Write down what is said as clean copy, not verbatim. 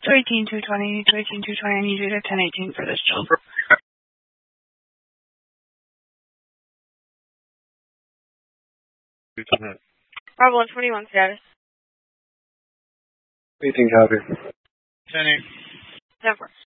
218, 220, 218, 220. I need you to 1018 for this job. Bravo 121 status. 18 copy. 10-8. 10-4.